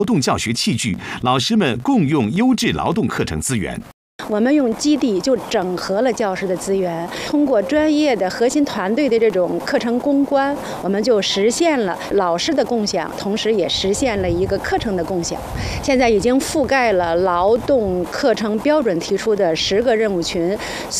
劳动教学器具，老师们共用优质劳动课程资源。 我们用基地就整合了教师的资源，通过专业的核心团队的这种课程攻关，我们就实现了老师的共享，同时也实现了一个课程的共享。现在已经覆盖了劳动课程标准提出的10个任务群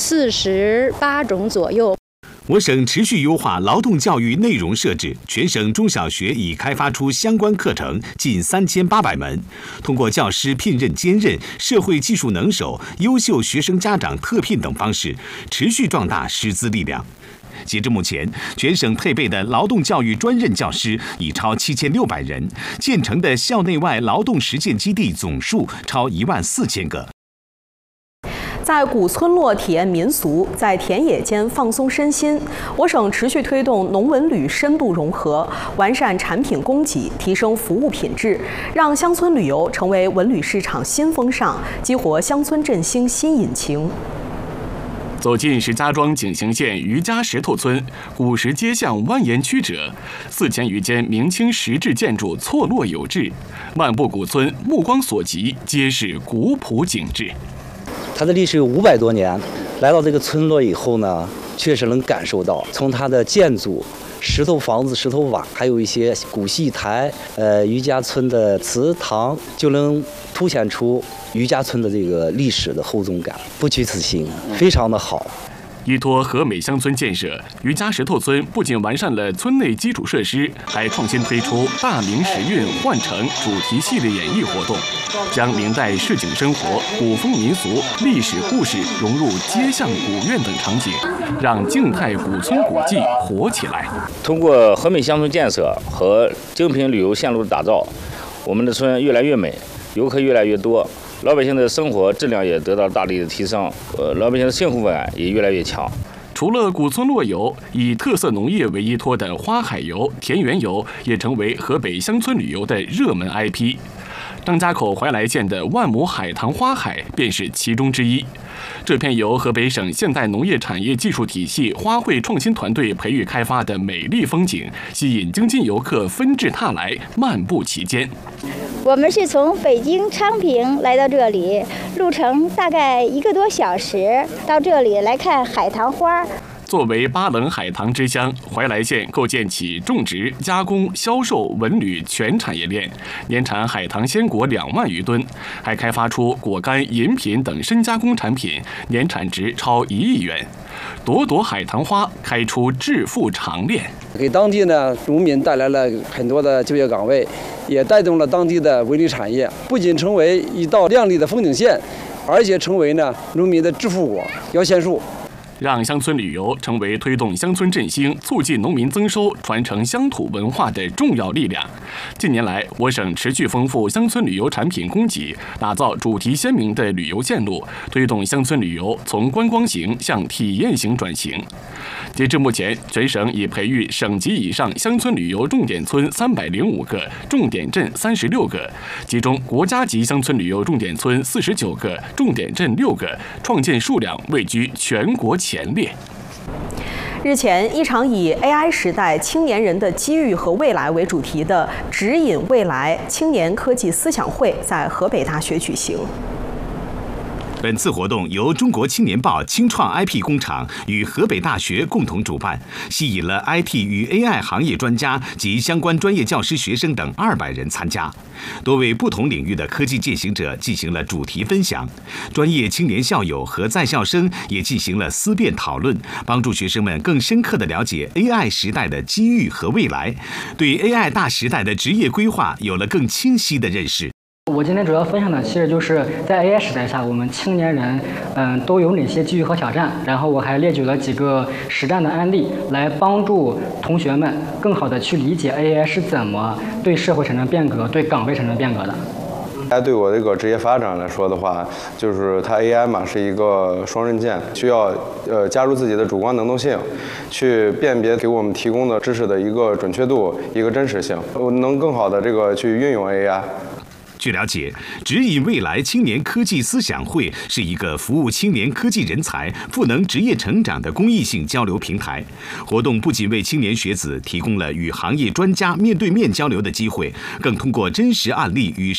，48种左右。 我省持续优化劳动教育内容设置，全省中小学已开发出相关课程近3800门。通过教师聘任兼任、社会技术能手、优秀学生家长特聘等方式，持续壮大师资力量。截至目前，全省配备的劳动教育专任教师已超7600人，建成的校内外劳动实践基地总数超14000个。 在古村落体验民俗，在田野间放松身心，我省持续推动农文旅深度融合，完善产品供给，提升服务品质，让乡村旅游成为文旅市场新风尚，激活乡村振兴新引擎。 走进石家庄景行县余家石头村，古石街巷蜿蜒曲折，4000余间明清石质建筑错落有致，漫步古村，目光所及皆是古朴景致。 它的历史有500多年，来到这个村落以后呢，确实能感受到，从它的建筑、石头房子、石头瓦，还有一些古戏台，余家村的祠堂，就能凸显出余家村的这个历史的厚重感，不虚此行，非常的好。 依托和美乡村建设，余家石头村不仅完善了村内基础设施，还创新推出大明时运换城主题系列演绎活动，将明代市井生活、古风民俗、历史故事融入街巷古院等场景，让静态古村古迹活起来。 通过和美乡村建设和精品旅游线路的打造，我们的村越来越美，游客越来越多，老百姓的生活质量也得到大力的提升，老百姓的幸福感也越来越强。 除了古村落游，以特色农业为依托的花海游、田园游也成为河北乡村旅游的热门 IP。张家口怀来县的万亩海棠花海便是其中之一。这片由河北省现代农业产业技术体系花卉创新团队培育开发的美丽风景，吸引京津游客纷至沓来，漫步其间。 我们是从北京昌平来到这里，路程大概1个多小时，到这里来看海棠花。 作为巴冷海棠之乡，怀来县构建起种植、加工、销售、文旅全产业链，年产海棠鲜果2万余吨，还开发出果干、饮品等深加工产品，年产值超1亿元。朵朵海棠花开出致富长链， 给当地呢农民带来了很多的就业岗位，也带动了当地的文旅产业，不仅成为一道亮丽的风景线，而且成为呢农民的致富果、摇钱树。 让乡村旅游成为推动乡村振兴、促进农民增收、传承乡土文化的重要力量。近年来，我省持续丰富乡村旅游产品供给，打造主题鲜明的旅游线路，推动乡村旅游从观光型向体验型转型。截至目前，全省已培育省级以上乡村旅游重点村305个，重点镇36个，其中国家级乡村旅游重点村49个，重点镇6个，创建数量位居全国前列。 日前，一场以 AI 时代青年人的机遇和未来为主题的“指引未来”青年科技思想会在河北大学举行。 本次活动由中国青年报青创 IP 工厂与河北大学共同主办，吸引了 IT 与 AI 行业专家及相关专业教师、学生等200人参加。多位不同领域的科技践行者进行了主题分享，专业青年校友和在校生也进行了思辨讨论，帮助学生们更深刻地了解 AI 时代的机遇和未来，对 AI 大时代的职业规划有了更清晰的认识。 我今天主要分享的其实就是在 AI 时代下，我们青年人都有哪些机遇和挑战，然后我还列举了几个实战的案例，来帮助同学们更好的去理解 AI 是怎么对社会产生变革、对岗位产生变革的。 对我这个职业发展来说的话，就是它 AI 嘛是一个双刃剑，需要加入自己的主观能动性，去辨别给我们提供的知识的一个准确度、一个真实性，能更好的这个去运用 AI。 据了解，指引未来青年科技思想会是一个服务青年科技人才赋能职业成长的公益性交流平台。活动不仅为青年学子提供了与行业专家面对面交流的机会，更通过真实案例与